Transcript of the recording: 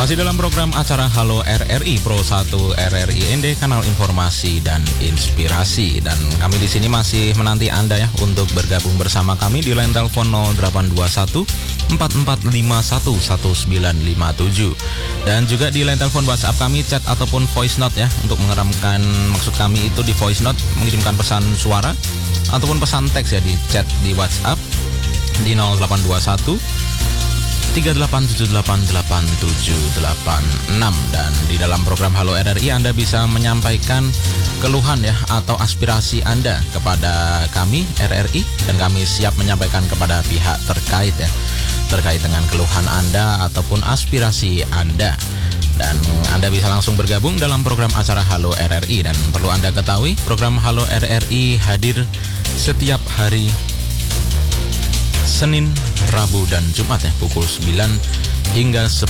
Masih dalam program acara Halo RRI Pro 1 RRI ND, kanal informasi dan inspirasi. Dan kami di sini masih menanti Anda ya untuk bergabung bersama kami di line telepon 0821 4451 1957. Dan juga di line telepon WhatsApp kami, chat ataupun voice note ya, untuk mengeramkan maksud kami itu di voice note, mengirimkan pesan suara ataupun pesan teks ya, di chat di WhatsApp di 0821 3878876. Dan di dalam program Halo RRI Anda bisa menyampaikan keluhan ya atau aspirasi Anda kepada kami RRI, dan kami siap menyampaikan kepada pihak terkait ya, terkait dengan keluhan Anda ataupun aspirasi Anda. Dan Anda bisa langsung bergabung dalam program acara Halo RRI. Dan perlu Anda ketahui, program Halo RRI hadir setiap hari Senin, Rabu, dan Jumat ya, pukul 9 hingga 10